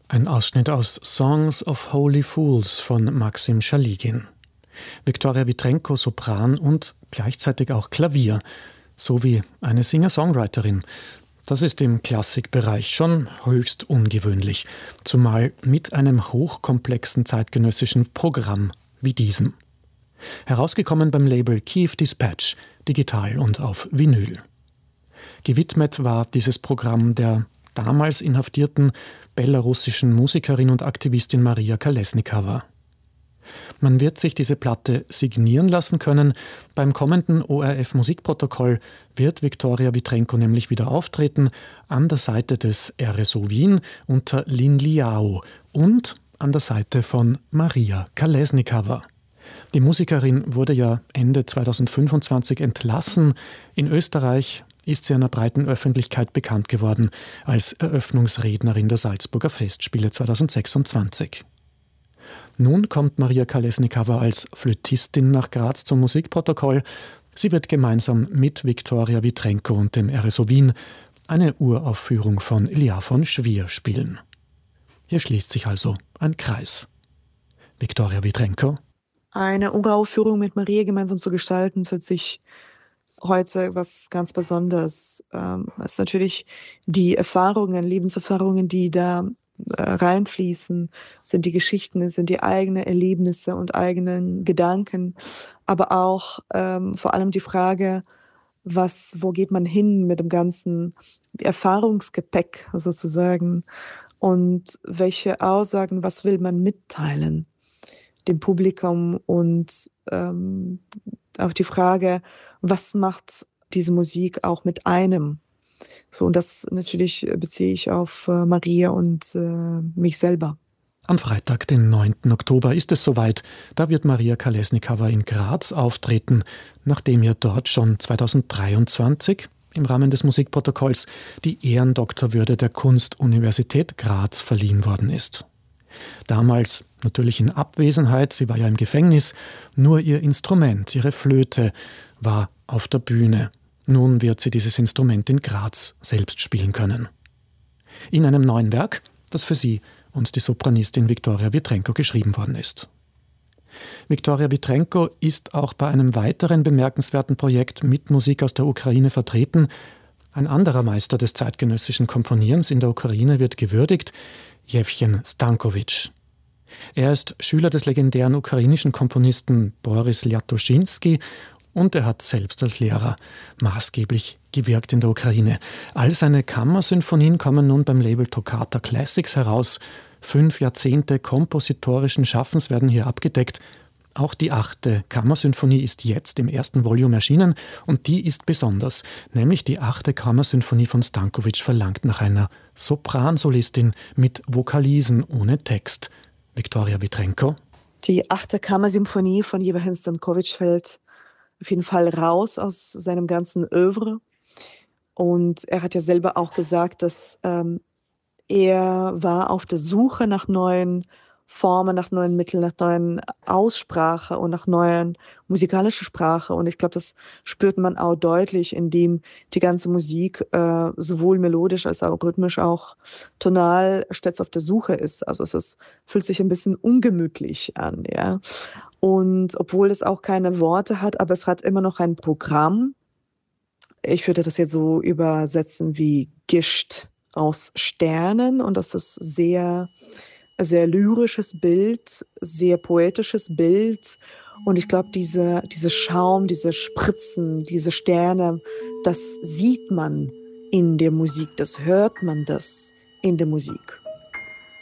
Ein Ausschnitt aus Songs of Holy Fools von Maxim Schaligin. Viktoria Vitrenko Sopran und gleichzeitig auch Klavier, sowie eine Singer-Songwriterin. Das ist im Klassikbereich schon höchst ungewöhnlich, zumal mit einem hochkomplexen zeitgenössischen Programm wie diesem. Herausgekommen beim Label Kiev Dispatch, digital und auf Vinyl. Gewidmet war dieses Programm der damals inhaftierten belarussischen Musikerin und Aktivistin Maria Kolesnikava. Man wird sich diese Platte signieren lassen können. Beim kommenden ORF-Musikprotokoll wird Viktoria Vitrenko nämlich wieder auftreten, an der Seite des RSO Wien unter Lin Liao und an der Seite von Maria Kolesnikava. Die Musikerin wurde ja Ende 2025 entlassen. In Österreich ist sie einer breiten Öffentlichkeit bekannt geworden als Eröffnungsrednerin der Salzburger Festspiele 2026. Nun kommt Maria Kolesnikava als Flötistin nach Graz zum Musikprotokoll. Sie wird gemeinsam mit Viktoria Vitrenko und dem RSO Wien eine Uraufführung von Ilja von Schwier spielen. Hier schließt sich also ein Kreis. Viktoria Vitrenko. Eine Uraufführung mit Maria gemeinsam zu gestalten, für sich heute was ganz Besonderes. Es ist natürlich die Erfahrungen, Lebenserfahrungen, die da reinfließen, sind die Geschichten, es sind die eigenen Erlebnisse und eigenen Gedanken, aber auch vor allem die Frage, wo geht man hin mit dem ganzen Erfahrungsgepäck sozusagen und welche Aussagen, was will man mitteilen dem Publikum und auch die Frage, was macht diese Musik auch mit einem? So, und das natürlich beziehe ich auf Maria und mich selber. Am Freitag, den 9. Oktober, ist es soweit. Da wird Maria Kolesnikava in Graz auftreten, nachdem ihr dort schon 2023 im Rahmen des Musikprotokolls die Ehrendoktorwürde der Kunstuniversität Graz verliehen worden ist. Damals natürlich in Abwesenheit, sie war ja im Gefängnis, nur ihr Instrument, ihre Flöte, war auf der Bühne. Nun wird sie dieses Instrument in Graz selbst spielen können. In einem neuen Werk, das für sie und die Sopranistin Viktoria Vitrenko geschrieben worden ist. Viktoria Vitrenko ist auch bei einem weiteren bemerkenswerten Projekt mit Musik aus der Ukraine vertreten. Ein anderer Meister des zeitgenössischen Komponierens in der Ukraine wird gewürdigt, Jewgen Stankovic. Er ist Schüler des legendären ukrainischen Komponisten Boris Liatuschinski und er hat selbst als Lehrer maßgeblich gewirkt in der Ukraine. All seine Kammersinfonien kommen nun beim Label Toccata Classics heraus. 5 Jahrzehnte kompositorischen Schaffens werden hier abgedeckt. Auch die 8. Kammersinfonie ist jetzt im ersten Volume erschienen und die ist besonders. Nämlich die 8. Kammersinfonie von Stankovic verlangt nach einer Sopransolistin mit Vokalisen ohne Text. Viktoria Vitrenko. Die 8. Kammersymphonie von Jewgen Stankovic fällt auf jeden Fall raus aus seinem ganzen Œuvre. Und er hat ja selber auch gesagt, dass er war auf der Suche nach neuen Formen, nach neuen Mitteln, nach neuen Aussprache und nach neuen musikalischer Sprache. Und ich glaube, das spürt man auch deutlich, indem die ganze Musik sowohl melodisch als auch rhythmisch, auch tonal stets auf der Suche ist. Also fühlt sich ein bisschen ungemütlich an, ja. Und obwohl es auch keine Worte hat, aber es hat immer noch ein Programm. Ich würde das jetzt so übersetzen wie Gischt aus Sternen. Und das ist sehr, sehr lyrisches Bild, sehr poetisches Bild. Und ich glaube, diese Schaum, diese Spritzen, diese Sterne, das sieht man in der Musik, das hört man das in der Musik.